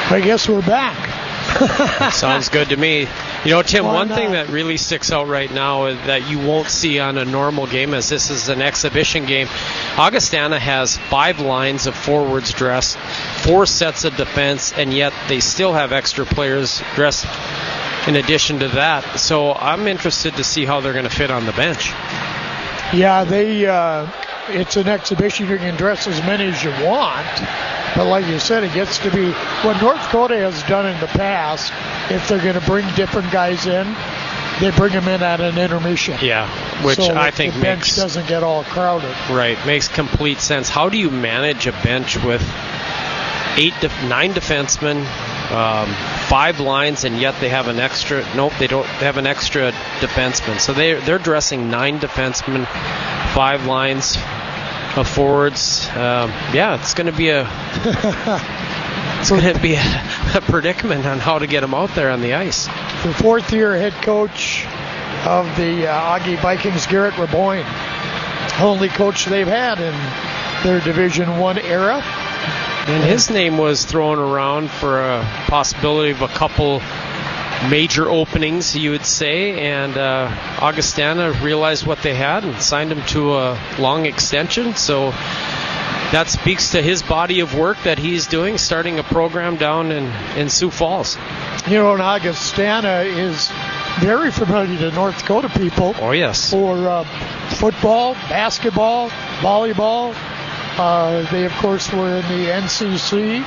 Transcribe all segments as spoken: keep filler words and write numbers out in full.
I guess we're back. Sounds good to me. You know, Tim, one thing that really sticks out right now that you won't see on a normal game, as this is an exhibition game, Augustana has five lines of forwards dressed, four sets of defense, and yet they still have extra players dressed in addition to that. So I'm interested to see how they're going to fit on the bench. Yeah, they. Uh, it's an exhibition. You can dress as many as you want. But like you said, it gets to be what North Dakota has done in the past. If they're going to bring different guys in, they bring them in at an intermission. Yeah, which so I think the bench makes, doesn't get all crowded. Right, makes complete sense. How do you manage a bench with eight, def- nine defensemen, um, five lines, and yet they have an extra? Nope, they don't. They have an extra defenseman. So they they're dressing nine defensemen, five lines of forwards. Um, yeah, it's going to be a it's going to be a, a predicament on how to get them out there on the ice. The fourth-year head coach of the uh, Augie Vikings, Garrett Raboyne, only coach they've had in their Division One era. And his name was thrown around for a possibility of a couple major openings, you would say, and uh, Augustana realized what they had and signed him to a long extension. So that speaks to his body of work that he's doing, starting a program down in, in Sioux Falls. You know, and Augustana is very familiar to North Dakota people. Oh, yes. For uh, football, basketball, volleyball. Uh, they, of course, were in the N C C.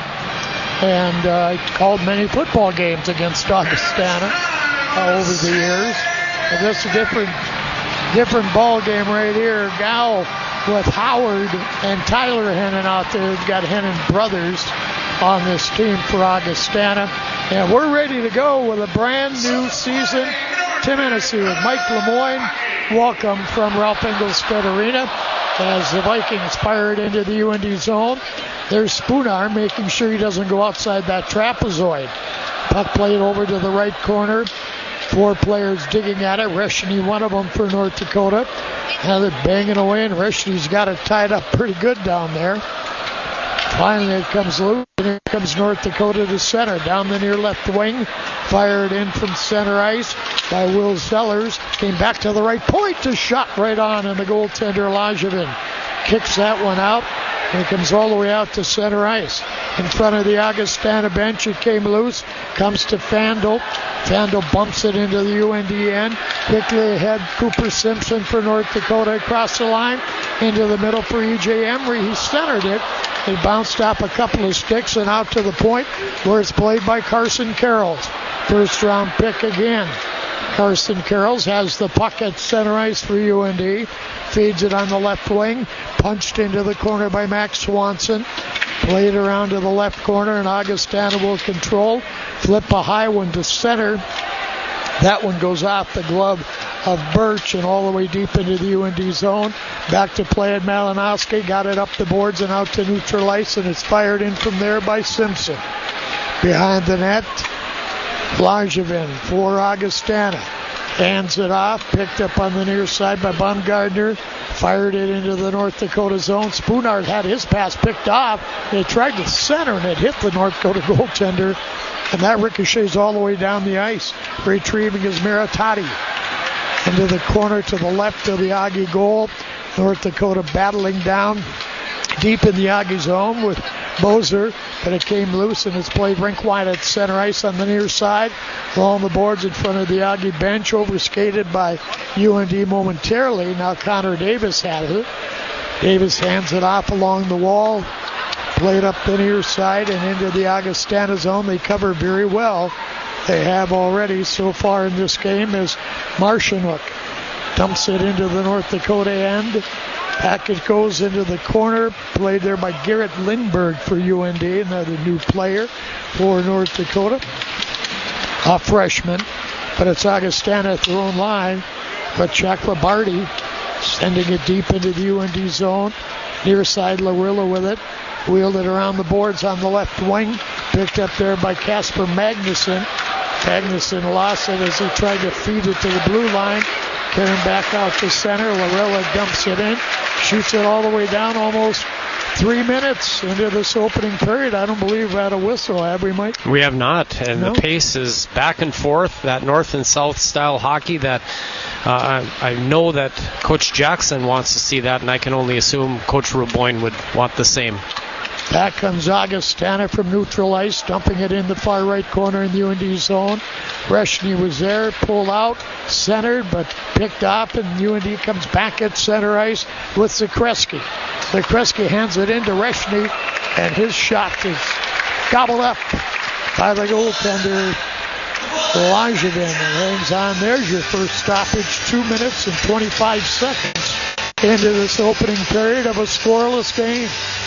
And uh, called many football games against Augustana uh, over the years. And this is a different, different ball game right here. Now with Howard and Tyler Hennon out there. We've got Hennon brothers on this team for Augustana. And we're ready to go with a brand new season. Tim Hennessy with Mike Lemoyne. Welcome from Ralph Engels Fed Arena as the Vikings fire it into the U N D zone. There's Spoonar making sure he doesn't go outside that trapezoid. Puck played over to the right corner. Four players digging at it. Reshny, one of them for North Dakota. Now they're banging away, and Reshny's got it tied up pretty good down there. Finally, it comes loose, and here comes North Dakota to center. Down the near left wing. Fired in from center ice by Will Sellers. Came back to the right point. Just shot right on, and the goaltender Langevin kicks that one out. And it comes all the way out to center ice. In front of the Augustana bench, it came loose. Comes to Fandel. Fandel bumps it into the U N D end. Quickly ahead, Cooper Simpson for North Dakota across the line. Into the middle for E J Emery. He centered it. It bounced off a couple of sticks and out to the point where it's played by Carson Carrolls. First round pick again. Carson Carrolls has the puck at center ice for U N D. Feeds it on the left wing. Punched into the corner by Max Swanson. Played around to the left corner, and Augustana will control. Flip a high one to center. That one goes off the glove of Birch and all the way deep into the U N D zone. Back to play at Malinowski. Got it up the boards and out to neutral ice, and it's fired in from there by Simpson. Behind the net, Langevin for Augustana. Hands it off, picked up on the near side by Baumgartner. Fired it into the North Dakota zone. Spoonard had his pass picked off. They tried to center, and it hit the North Dakota goaltender. And that ricochets all the way down the ice. Retrieving is Maritati. Into the corner to the left of the Augie goal. North Dakota battling down deep in the Augie zone with Bozer, but it came loose and it's played rink wide at center ice on the near side. Along the boards in front of the Augie bench, overskated by U N D momentarily. Now Connor Davis has it. Davis hands it off along the wall. Played up the near side and into the Augustana zone. They cover very well. They have already so far in this game as Marshanook dumps it into the North Dakota end. Package goes into the corner. Played there by Garrett Lindberg for U N D, another new player for North Dakota. A freshman, but it's Augustana at their own line. But Chakrabarty sending it deep into the U N D zone. Near side, Larilla with it. Wheeled it around the boards on the left wing. Picked up there by Casper Magnuson. Magnuson lost it as he tried to feed it to the blue line. Carrying back out to center. Larilla dumps it in. Shoots it all the way down, almost Three minutes into this opening period. I don't believe we had a whistle, have we, Mike? We have not, and No? the pace is back and forth, that north and south style hockey that uh, I, I know that Coach Jackson wants to see that, and I can only assume Coach Ruboyne would want the same. Back comes Augustana from neutral ice, dumping it in the far right corner in the U N D zone. Reshny was there, pulled out, centered, but picked up, and U N D comes back at center ice with Zakreski. Zakreski hands it in to Reshny, and his shot is gobbled up by the goaltender, Langevin. And hangs on. There's your first stoppage, two minutes and twenty-five seconds into this opening period of a scoreless game.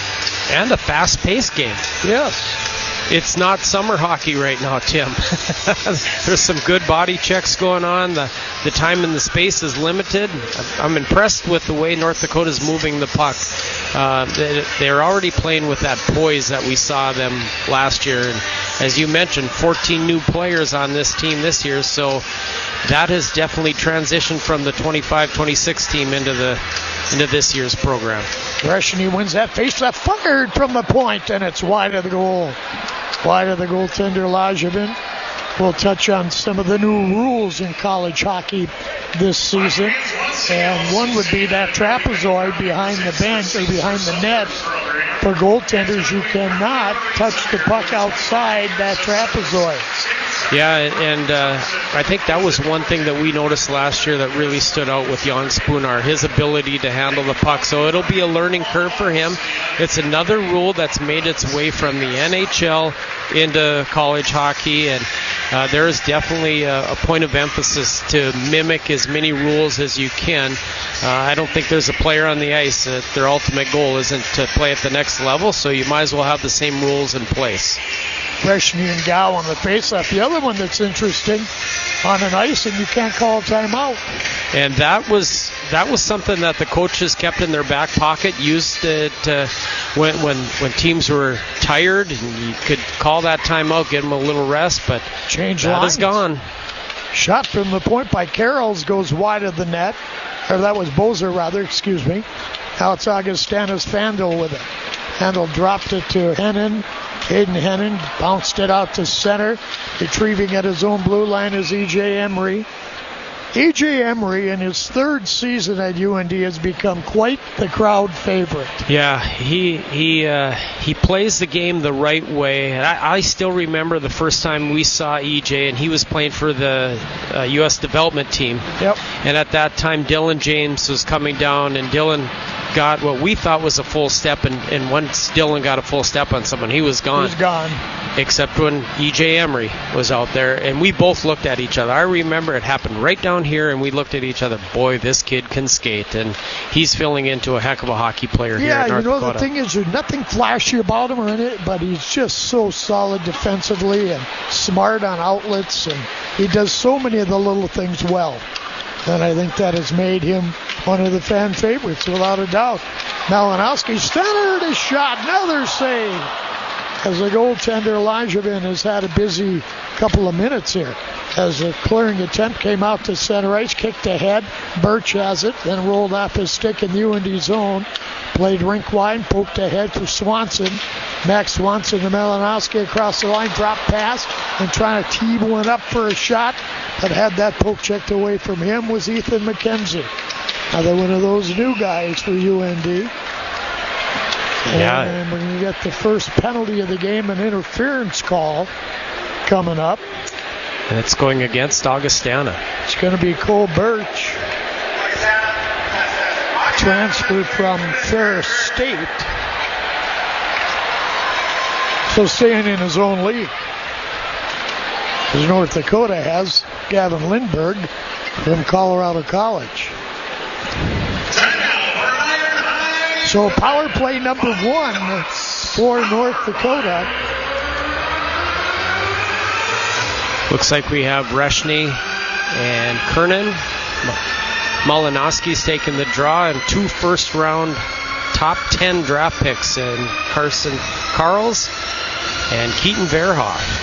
And a fast-paced game. Yes. It's not summer hockey right now, Tim. There's some good body checks going on. The the time and the space is limited. I'm impressed with the way North Dakota's moving the puck. Uh, they're already playing with that poise that we saw them last year. And as you mentioned, fourteen new players on this team this year, so that has definitely transitioned from the twenty-five twenty-six team into the into this year's program. Reshny wins that faceoff, fired from the point, and it's wide of the goal. Wide of the goaltender, Langevin. We'll touch on some of the new rules in college hockey this season. And one would be that trapezoid behind the bench or behind the net. For goaltenders, you cannot touch the puck outside that trapezoid. Yeah, and uh, I think that was one thing that we noticed last year that really stood out with Jan Spunar, his ability to handle the puck. So it'll be a learning curve for him. It's another rule that's made its way from the N H L into college hockey, and uh, there is definitely a, a point of emphasis to mimic as many rules as you can. Uh, I don't think there's a player on the ice that their ultimate goal isn't to play at the next level, so you might as well have the same rules in place. Reshny and Gow on the faceoff. The other one that's interesting, on an ice, and you can't call a timeout. And that was that was something that the coaches kept in their back pocket, used it uh, when when when teams were tired, and you could call that timeout, give them a little rest, but Change that lines. is gone. Shot from the point by Carrolls goes wide of the net. Or that was Bozer, rather, excuse me. Now it's Augustana's Fandel with it. Fandel dropped it to Hennon. Hayden Hennon bounced it out to center. Retrieving at his own blue line is E J Emery. E J Emery, in his third season at U N D, has become quite the crowd favorite. Yeah, he he uh, he plays the game the right way. And I, I still remember the first time we saw E J, and he was playing for the uh, U S development team. Yep. And at that time, Dylan James was coming down, and Dylan got what we thought was a full step, and, and once Dylan got a full step on someone, he was gone. He's gone. Except when E J Emery was out there, and we both looked at each other. I remember it happened right down here, and we looked at each other. Boy, this kid can skate, and he's filling into a heck of a hockey player here Yeah, at North you know, Dakota. the thing is, there's nothing flashy about him or in it, but he's just so solid defensively and smart on outlets, and he does so many of the little things well. And I think that has made him one of the fan favorites, without a doubt. Malinowski centered his shot, another save. As the goaltender, Langevin, has had a busy couple of minutes here. As a clearing attempt came out to center ice, kicked ahead. Birch has it, then rolled off his stick in the U N D zone. Played rink wide, poked ahead for Swanson. Max Swanson to Malinowski across the line, drop pass, and trying to tee one up for a shot, but had that poke checked away from him was Ethan McKenzie. Another one of those new guys for U N D. Yeah. And we're going to get the first penalty of the game, an interference call coming up. And it's going against Augustana. It's going to be Cole Birch, transferred from Ferris State. So staying in his own league. Because North Dakota has Gavin Lindbergh from Colorado College. So power play number one for North Dakota. Looks like we have Reshny and Kernan. Malinowski's taking the draw, and two first-round top ten draft picks in Carson Carls and Keaton Verhoff.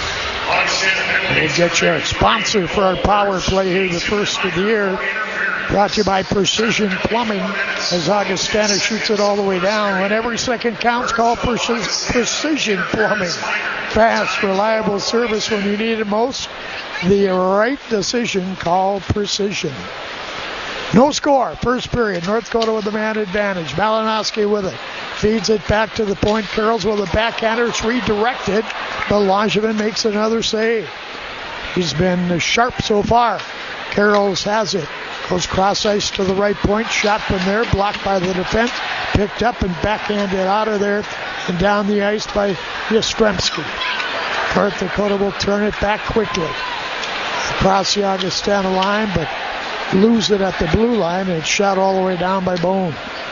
We'll get you a sponsor for our power play here, the first of the year. Brought to you by Precision Plumbing as Augustana shoots it all the way down. When every second counts, call Precis- Precision Plumbing. Fast, reliable service when you need it most. The right decision, call Precision. No score. First period. North Dakota with the man advantage. Malinowski with it. Feeds it back to the point. Carroll's with a backhander. It's redirected, but Langevin makes another save. He's been sharp so far. Carroll's has it. Goes cross ice to the right point. Shot from there. Blocked by the defense. Picked up and backhanded out of there and down the ice by Yastrzemski. North Dakota will turn it back quickly. Across the Augustana line, but lose it at the blue line, and it's shot all the way down by Bone.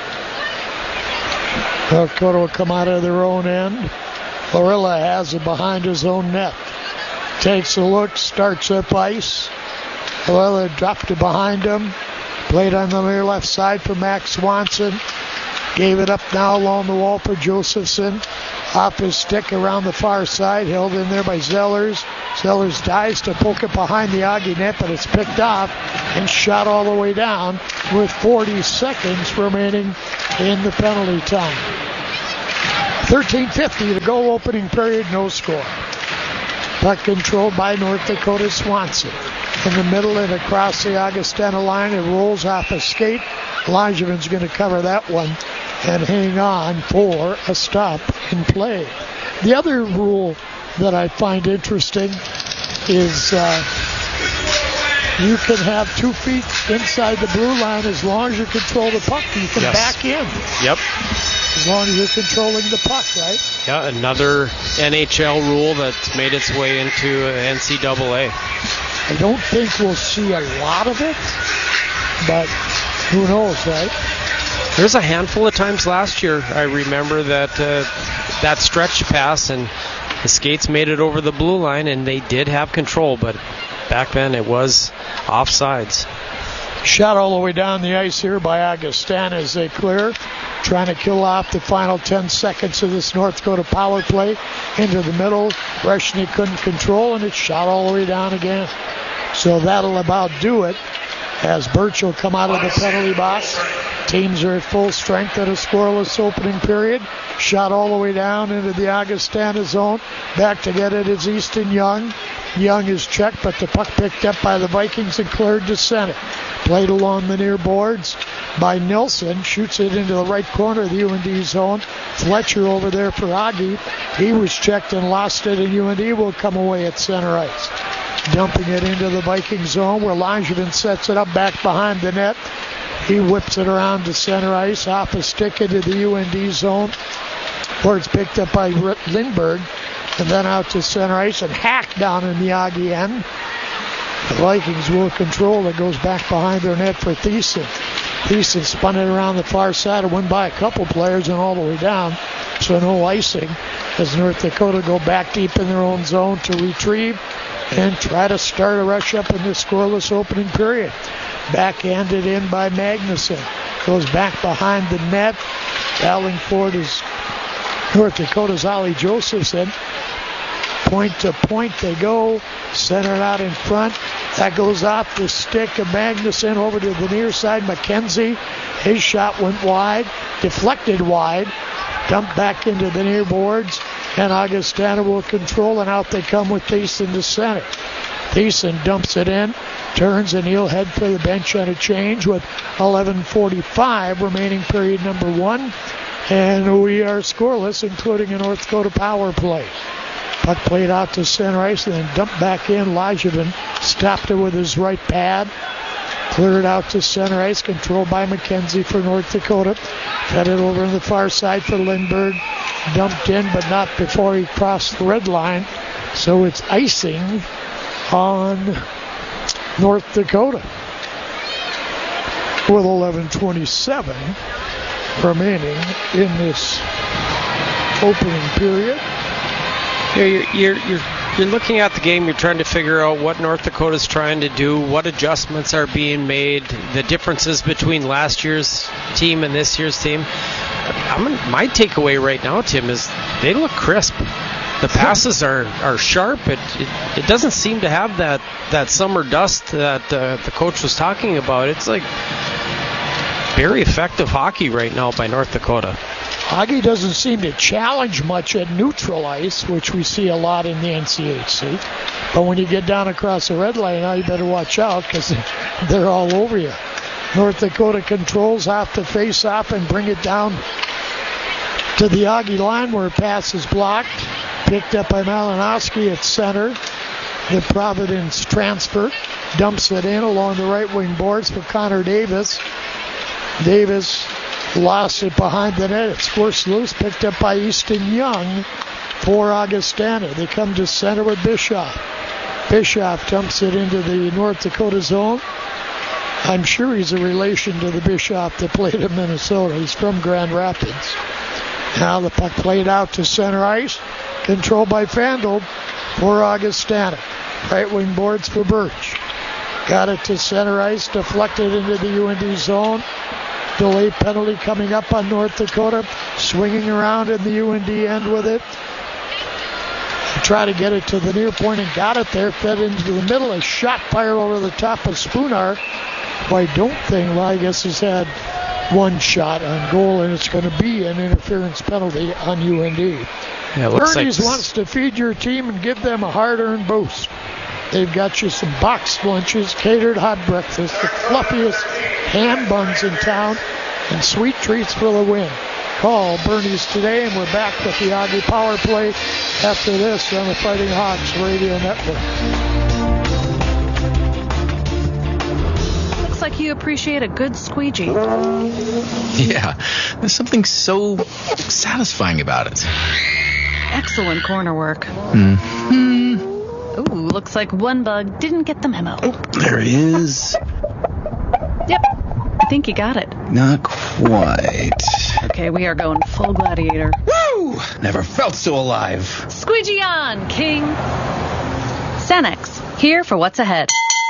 North Dakota will come out of their own end. Lorilla has it behind his own net. Takes a look, starts up ice. Lorilla dropped it behind him. Played on the near left side for Max Swanson. Gave it up now along the wall for Josephson. Off his stick around the far side. Held in there by Zellers. Zellers dives to poke it behind the Augie net, but it's picked off and shot all the way down with forty seconds remaining in the penalty time. thirteen fifty to go, opening period, no score. Puck controlled by North Dakota Swanson. In the middle and across the Augustana line, it rolls off a skate. Langevin's going to cover that one and hang on for a stop in play. The other rule that I find interesting is uh, you can have two feet inside the blue line as long as you control the puck. You can yes. back in. Yep. As long as you're controlling the puck, right? Yeah, another N H L rule that's made its way into N C double A. I don't think we'll see a lot of it, but who knows, right? There's a handful of times last year I remember that uh, that stretch pass and the skates made it over the blue line and they did have control, but back then it was offsides. Shot all the way down the ice here by Augustana as they clear. Trying to kill off the final ten seconds of this North Dakota power play. Into the middle. Breshny couldn't control, and it's shot all the way down again. So that'll about do it as Birch will come out of the penalty box. Teams are at full strength at a scoreless opening period. Shot all the way down into the Augustana zone. Back to get it is Easton Young. Young is checked, but the puck picked up by the Vikings and cleared to center. Played along the near boards by Nilsson. Shoots it into the right corner of the U N D zone. Fletcher over there for Augie. He was checked and lost it, and U N D will come away at center ice. Dumping it into the Viking zone where Langevin sets it up back behind the net. He whips it around to center ice, off a stick into the U N D zone, where it's picked up by Lindbergh, and then out to center ice and hacked down in the Augie end. The Vikings will control it, goes back behind their net for Thiessen. Thiessen spun it around the far side and went by a couple players and all the way down, so no icing as North Dakota go back deep in their own zone to retrieve and try to start a rush up in this scoreless opening period. Backhanded in by Magnuson. Goes back behind the net. Battling for it is North Dakota's Ollie Josephson. Point to point they go. Centered out in front. That goes off the stick of Magnuson over to the near side. McKenzie. His shot went wide. Deflected wide. Dumped back into the near boards. And Augustana will control, and out they come with Thiessen to center. Thiessen dumps it in. Turns, and he'll head for the bench on a change with eleven forty-five remaining period number one. And we are scoreless, including a North Dakota power play. Puck played out to center ice and then dumped back in. Langevin stopped it with his right pad. Cleared out to center ice, controlled by McKenzie for North Dakota. Fed it over on the far side for Lindbergh. Dumped in, but not before he crossed the red line. So it's icing on North Dakota with eleven twenty-seven remaining in this opening period. You're, you're, you're, you're looking at the game, you're trying to figure out what North Dakota's trying to do, what adjustments are being made, the differences between last year's team and this year's team. I'm gonna, my takeaway right now, Tim, is they look crisp. the passes are, are sharp. It, it it doesn't seem to have that, that summer dust that uh, the coach was talking about. It's like very effective hockey right now by North Dakota. Hockey doesn't seem to challenge much at neutral ice, which we see a lot in the N C H C. But when you get down across the red line, now you better watch out because they're all over you. North Dakota controls half the face-off and bring it down to the Augie line where a pass is blocked. Picked up by Malinowski at center. The Providence transfer dumps it in along the right wing boards for Connor Davis. Davis lost it behind the net. It squirts loose. Picked up by Easton Young for Augustana. They come to center with Bischoff. Bischoff dumps it into the North Dakota zone. I'm sure he's a relation to the Bischoff that played in Minnesota. He's from Grand Rapids. Now the puck played out to center ice. Controlled by Fandold for Augustana. Right wing boards for Birch. Got it to center ice. Deflected into the U N D zone. Delayed penalty coming up on North Dakota. Swinging around in the U N D end with it. Try to get it to the near point and got it there. Fed into the middle. A shot fired over the top of Spoonar. Who I don't think Ligas has had one shot on goal, and it's going to be an interference penalty on U N D. Yeah, Bernie's like... wants to feed your team and give them a hard-earned boost. They've got you some boxed lunches, catered hot breakfast, the fluffiest ham buns in town, and sweet treats for the win. Call Bernie's today, and we're back with the Augie Power Play after this on the Fighting Hawks Radio Network. Looks like you appreciate a good squeegee. Yeah, there's something so satisfying about it. Excellent corner work. Mm-hmm. Ooh, looks like one bug didn't get the memo. Oh, there he is. Yep, I think you got it. Not quite. Okay, we are going full gladiator. Woo! Never felt so alive. Squeegee on, King. Cenex, here for what's ahead.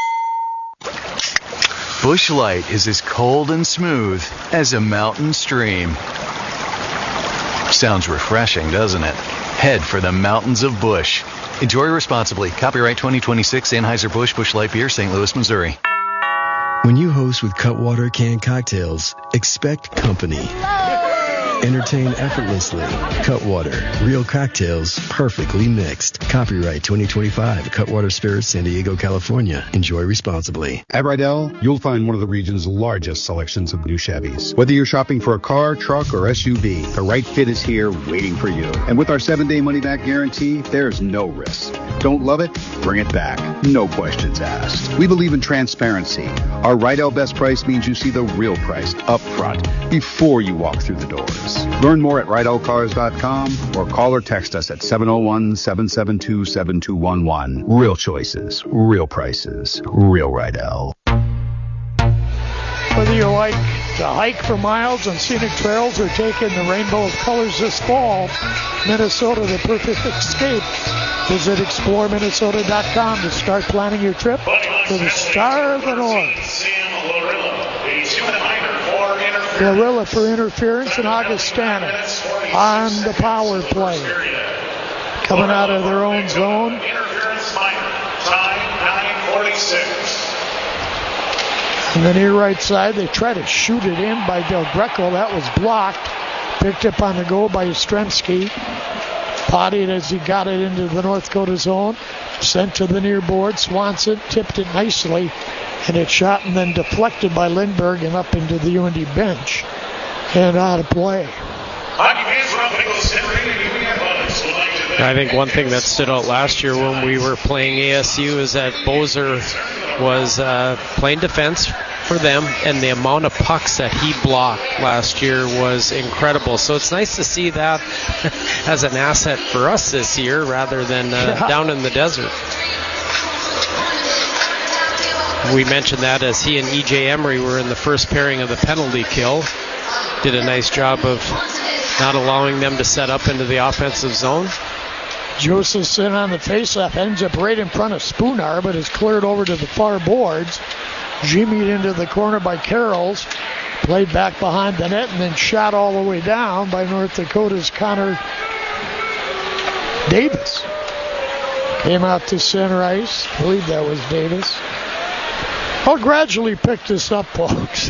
Busch Light is as cold and smooth as a mountain stream. Sounds refreshing, doesn't it? Head for the mountains of Busch. Enjoy responsibly. Copyright twenty twenty-six Anheuser-Busch Busch Light Beer, Saint Louis, Missouri. When you host with Cutwater canned cocktails, expect company. Entertain effortlessly. Cutwater. Real cocktails, perfectly mixed. Copyright twenty twenty-five. Cutwater Spirits, San Diego, California. Enjoy responsibly. At Rydell, you'll find one of the region's largest selections of new Chevys. Whether you're shopping for a car, truck, or S U V, the right fit is here waiting for you. And with our seven-day money-back guarantee, there's no risk. Don't love it? Bring it back. No questions asked. We believe in transparency. Our Rydell Best Price means you see the real price up front before you walk through the doors. Learn more at Rydell Cars dot com or call or text us at seven oh one, seven seven two, seven two one one. Real choices, real prices, real Rydell. Whether you like to hike for miles on scenic trails or take in the rainbow of colors this fall, Minnesota, the perfect escape. Visit explore minnesota dot com to start planning your trip to the Star of the North. Glorilla for interference and Augustana on the power play. Coming out of their own zone. On the near right side, they try to shoot it in by Del Greco. That was blocked. Picked up on the goal by Yastrzemski. Potted as he got it into the North Dakota zone. Sent to the near board. Swanson tipped it nicely. And it shot and then deflected by Lindbergh and up into the U N D bench. And out of play. I think one thing that stood out last year when we were playing A S U is that Bozer was uh, playing defense for them, and the amount of pucks that he blocked last year was incredible. So it's nice to see that as an asset for us this year rather than uh, yeah. down in the desert. We mentioned that as he and E J Emery were in the first pairing of the penalty kill. Did a nice job of not allowing them to set up into the offensive zone. Josephson on the faceoff ends up right in front of Spoonar, but is cleared over to the far boards. Jimmied into the corner by Carrolls. Played back behind the net and then shot all the way down by North Dakota's Connor Davis came out to center ice. I believe that was Davis. I'll gradually pick this up, folks.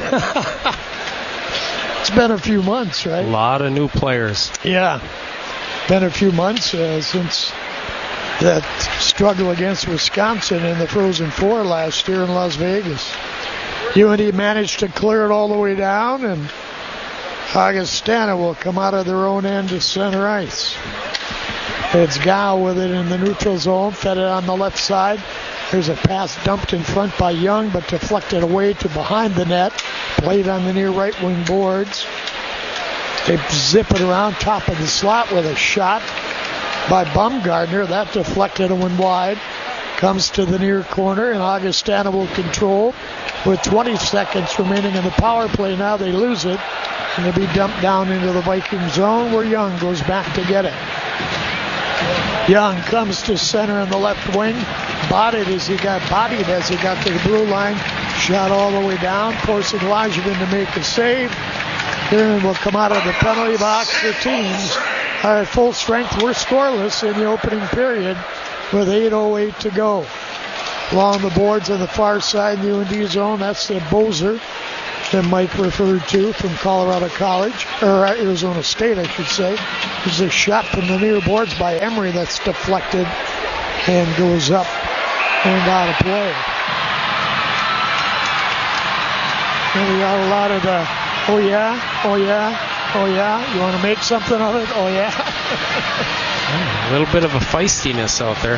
It's been a few months, right? A lot of new players. Yeah. Been a few months uh, since that struggle against Wisconsin in the Frozen Four last year in Las Vegas. U N D managed to clear it all the way down, and Augustana will come out of their own end to center ice. It's Gao with it in the neutral zone, fed it on the left side. There's a pass dumped in front by Young, but deflected away to behind the net. Played on the near right wing boards. They zip it around top of the slot with a shot by Baumgartner. That deflected and went wide. Comes to the near corner, and Augustana will control. With twenty seconds remaining in the power play, now they lose it. And it'll be dumped down into the Viking zone where Young goes back to get it. Young comes to center in the left wing. Bodied as he got bodied as he got to the blue line. Shot all the way down, forcing Langevin to make a save. Here will come out of the penalty box. The teams are at full strength. We're scoreless in the opening period with eight oh eight to go. Along the boards on the far side, U N D zone, that's the Bozer that Mike referred to from Colorado College, or Arizona State, I should say. There's a shot from the near boards by Emery that's deflected and goes up and out of play. And we got a lot of the, oh yeah, oh yeah, oh yeah. You want to make something of it? Oh yeah. A little bit of a feistiness out there.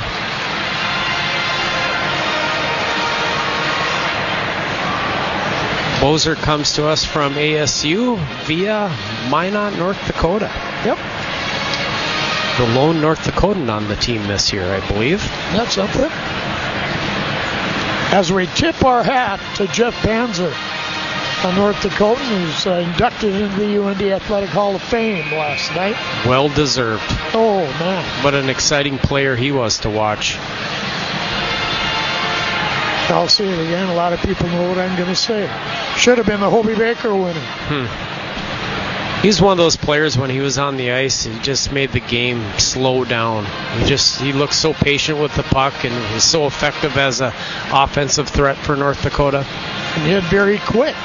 Bozer comes to us from A S U via Minot, North Dakota. Yep. The lone North Dakotan on the team this year, I believe. That's something. As we tip our hat to Jeff Panzer, a North Dakotan who's uh, inducted into the U N D Athletic Hall of Fame last night. Well deserved. Oh, man. What an exciting player he was to watch. I'll say it again. A lot of people know what I'm going to say. Should have been the Hobie Baker winner. Hmm. He's one of those players, when he was on the ice, he just made the game slow down. He just he looked so patient with the puck and was so effective as an offensive threat for North Dakota. And hit very quick.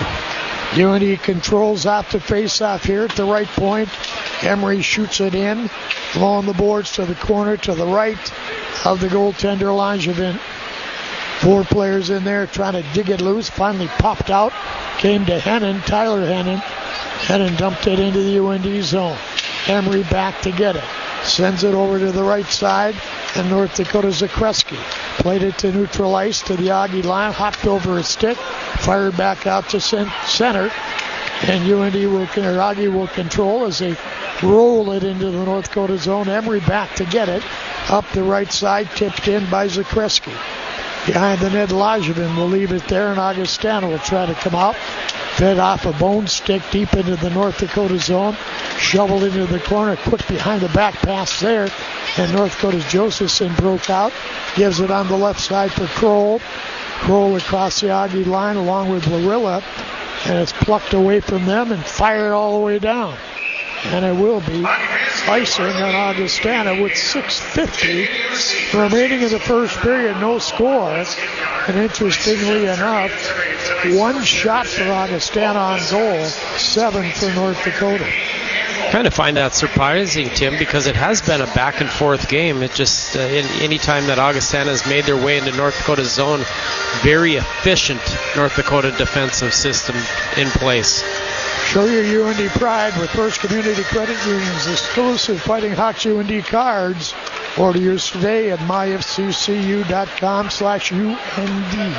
U N D controls off the face-off here at the right point. Emery shoots it in. Along the boards to the corner to the right of the goaltender, Langevin. Four players in there trying to dig it loose. Finally popped out. Came to Hennon, Tyler Hennon. Hennon dumped it into the U N D zone. Emery back to get it. Sends it over to the right side. And North Dakota Zakreski played it to neutral ice to the Augie line. Hopped over a stick. Fired back out to center. And U N D will, or Augie will control as they roll it into the North Dakota zone. Emery back to get it. Up the right side. Tipped in by Zakreski. Behind the net, Langevin will leave it there, and Augustana will try to come out. Fed off a bone stick deep into the North Dakota zone. Shoveled into the corner. Quick behind the back pass there. And North Dakota's Josephson broke out. Gives it on the left side for Kroll. Kroll across the Augie line along with Larilla. And it's plucked away from them and fired all the way down. And it will be icing on Augustana with six fifty remaining in the first period, no score. And interestingly enough, one shot for Augustana on goal, seven for North Dakota. Kind of find that surprising, Tim, because it has been a back and forth game. It just, uh, in, any time that Augustana has made their way into North Dakota's zone, very efficient North Dakota defensive system in place. Show your U N D pride with First Community Credit Union's exclusive Fighting Hawks U N D cards. Order yours today at my f c c u dot com slash U N D.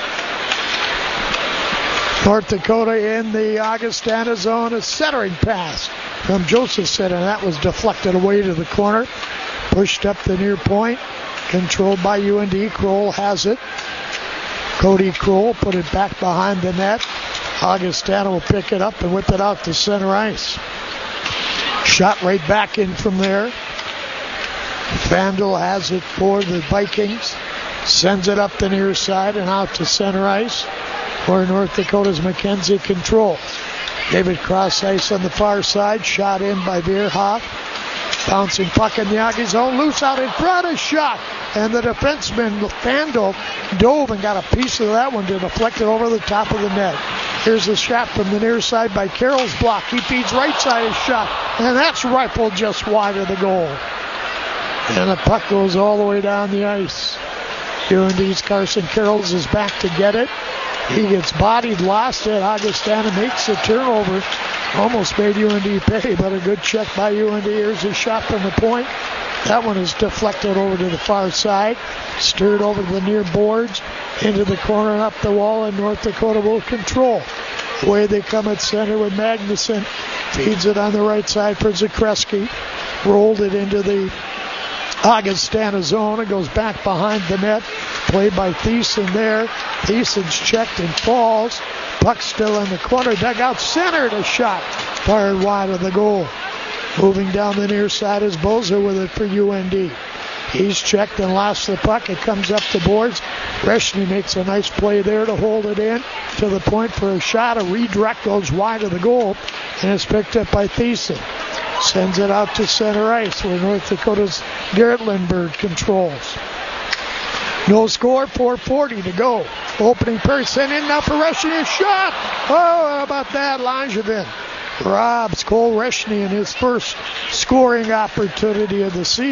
North Dakota in the Augustana zone, a centering pass from Josephson, and that was deflected away to the corner. Pushed up the near point, controlled by U N D. Kroll has it. Cody Kroll put it back behind the net. Augustana will pick it up and whip it out to center ice. Shot right back in from there. Vandal has it for the Vikings. Sends it up the near side and out to center ice where North Dakota's Mackenzie controls. David cross ice on the far side. Shot in by Bierhoff. Bouncing puck in the Aggie zone. Loose out in front. A shot. And the defenseman, Fandel, dove and got a piece of that one to deflect it over the top of the net. Here's the shot from the near side by Carroll's block. He feeds right side a shot. And that's rifled just wide of the goal. And the puck goes all the way down the ice. U N D's Carson Carrolls is back to get it. He gets bodied, lost it. Augustana makes the turnover. Almost made U N D pay, but a good check by U N D. Here's a shot from the point. That one is deflected over to the far side. Stirred over to the near boards. Into the corner and up the wall, and North Dakota will control. Away they come at center with Magnuson. Feeds it on the right side for Zakreski. Rolled it into the Augustana zone. It goes back behind the net. Played by Thiessen there. Thiessen's checked and falls. Puck still in the corner. Dugout centered. A shot fired wide of the goal. Moving down the near side is Bozer with it for U N D. He's checked and lost the puck. It comes up the boards. Reshny makes a nice play there to hold it in to the point for a shot. A redirect goes wide of the goal, and it's picked up by Thiessen. Sends it out to center ice where North Dakota's Garrett Lindbergh controls. No score, four forty to go. Opening person in now for Reshny. A shot. Oh, how about that? Langevin robs Cole Reshny in his first scoring opportunity of the season.